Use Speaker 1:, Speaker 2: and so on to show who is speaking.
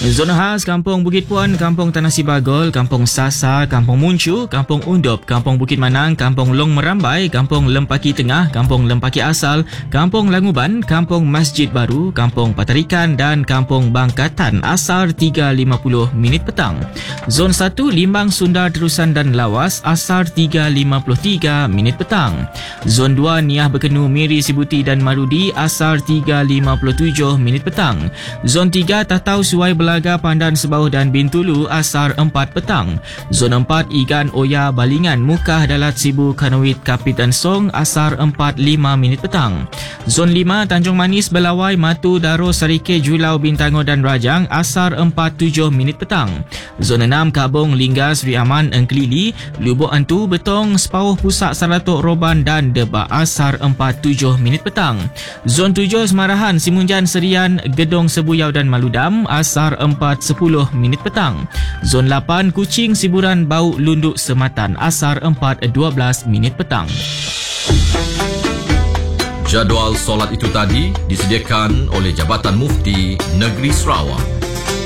Speaker 1: Zona khas Kampung Bukit Puan, Kampung Tanah Sibagol, Kampung Sasar, Kampung Muncu, Kampung Undup, Kampung Bukit Manang, Kampung Long Merambai, Kampung Lempaki Tengah, Kampung Lempaki Asal, Kampung Languban, Kampung Masjid Baru, Kampung Patarikan dan Kampung Bangkatan asar 3.50 minit petang. Zon 1 Limbang, Sundar, Terusan dan Lawas asar 3.53 minit petang. Zon 2 Niah, Berkenu, Miri, Sibuti dan Marudi asar 3.57 minit petang. Zon 3 Tatau, Suai, Belaga, Pandan, Sebauh dan Bintulu asar 4 petang. Zon 4 Igan, Oya, Balingan, Mukah, Dalat, Sibu, Kanawit, Kapit dan Song asar 4.5 minit petang. Zon 5 Tanjung Manis, Belawai, Matu, Daro, Sarike, Julau, Bintango dan Rajang asar 4.7 minit petang. Zon 6 Kabung, Lingga, Sri Aman, Engkelili, Lubuk Antu, Betong, Sepauh, Pusak, Saratok, Roban dan Debak asar 4.7 minit petang. Zon 7 Semarahan, Simunjan, Serian, Gedong, Sebuyau dan Maludam asar 4.10 minit petang. Zon 8 Kuching, Siburan, Bau, Lunduk, Sematan asar 4.12 minit petang.
Speaker 2: Jadual solat itu tadi disediakan oleh Jabatan Mufti Negeri Sarawak.